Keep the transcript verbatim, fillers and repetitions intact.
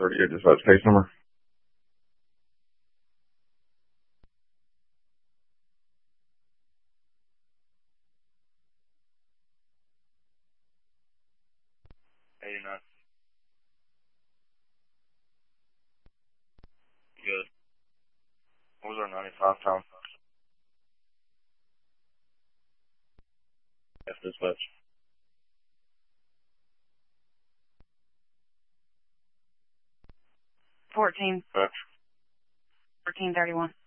thirty-eight dispatch case number. eighty-nine. Good. What was our ninety-five time? F dispatch. Fourteen. Correct. Fourteen thirty-one.